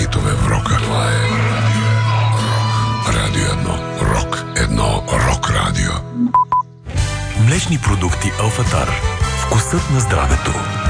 хитове в рока. Това е Радио 1. Рок 1. Рок радио. Млечни продукти Алфатар. Вкусът на здравето.